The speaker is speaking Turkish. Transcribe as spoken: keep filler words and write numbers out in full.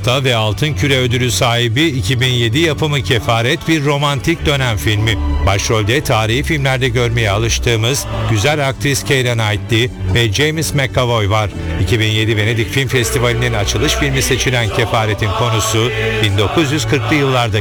BAFTA ve Altın Küre ödülü sahibi iki bin yedi yapımı Kefaret bir romantik dönem filmi. Başrolde tarihi filmlerde görmeye alıştığımız güzel aktris Keira Knightley ve James McAvoy var. iki bin yedi Venedik Film Festivali'nin açılış filmi seçilen Kefaret'in konusu bin dokuz yüz kırklı yıllarda